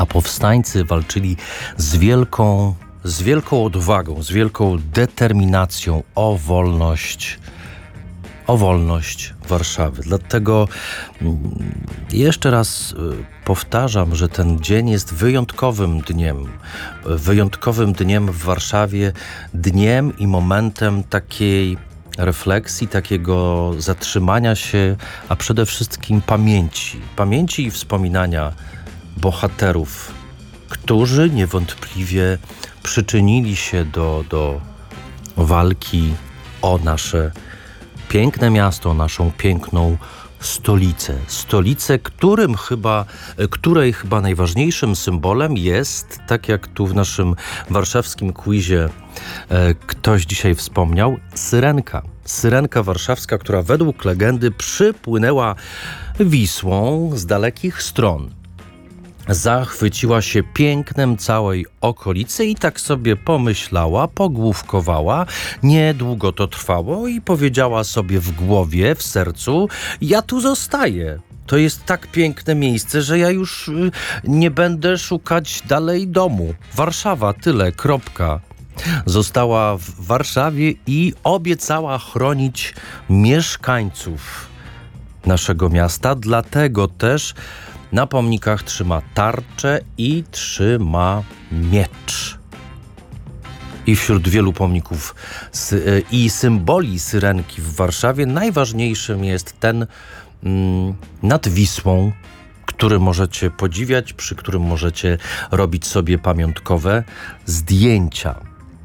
a powstańcy walczyli z wielką odwagą, z wielką determinacją o wolność Warszawy. Dlatego jeszcze raz powtarzam, że ten dzień jest wyjątkowym dniem w Warszawie, dniem i momentem takiej refleksji, takiego zatrzymania się, a przede wszystkim pamięci i wspominania bohaterów, którzy niewątpliwie przyczynili się do walki o nasze piękne miasto, o naszą piękną stolicę, której chyba najważniejszym symbolem jest, tak jak tu w naszym warszawskim quizie ktoś dzisiaj wspomniał, Syrenka warszawska, która według legendy przypłynęła Wisłą z dalekich stron. Zachwyciła się pięknem całej okolicy i tak sobie pomyślała, pogłówkowała, niedługo to trwało i powiedziała sobie w głowie, w sercu: ja tu zostaję. To jest tak piękne miejsce, że ja już nie będę szukać dalej domu. Warszawa, tyle, kropka. Została w Warszawie i obiecała chronić mieszkańców naszego miasta, dlatego też na pomnikach trzyma tarczę i trzyma miecz. I wśród wielu pomników i symboli Syrenki w Warszawie najważniejszym jest ten nad Wisłą, który możecie podziwiać, przy którym możecie robić sobie pamiątkowe zdjęcia.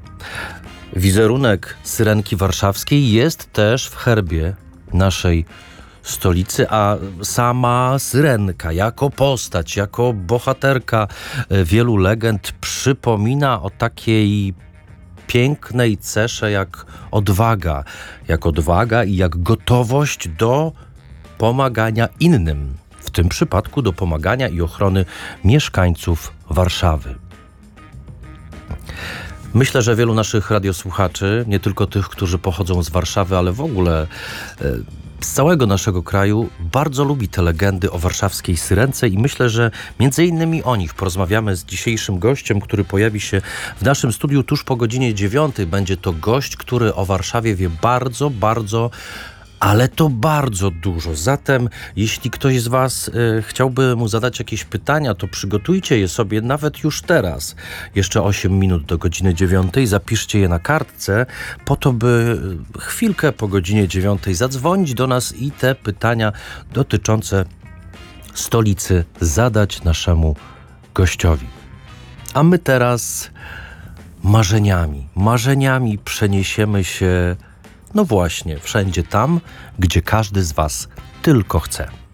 Wizerunek Syrenki warszawskiej jest też w herbie naszej stolicy, a sama Syrenka jako postać, jako bohaterka wielu legend przypomina o takiej pięknej cesze jak odwaga i jak gotowość do pomagania innym, w tym przypadku do pomagania i ochrony mieszkańców Warszawy. Myślę, że wielu naszych radiosłuchaczy, nie tylko tych, którzy pochodzą z Warszawy, ale w ogóle z całego naszego kraju, bardzo lubi te legendy o warszawskiej Syrence i myślę, że między innymi o nich porozmawiamy z dzisiejszym gościem, który pojawi się w naszym studiu tuż po godzinie 9. Będzie to gość, który o Warszawie wie bardzo, ale to bardzo dużo. Zatem jeśli ktoś z Was chciałby mu zadać jakieś pytania, to przygotujcie je sobie nawet już teraz. Jeszcze 8 minut do godziny 9. Zapiszcie je na kartce po to, by chwilkę po godzinie 9 zadzwonić do nas i te pytania dotyczące stolicy zadać naszemu gościowi. A my teraz marzeniami przeniesiemy się, no właśnie, wszędzie tam, gdzie każdy z Was tylko chce.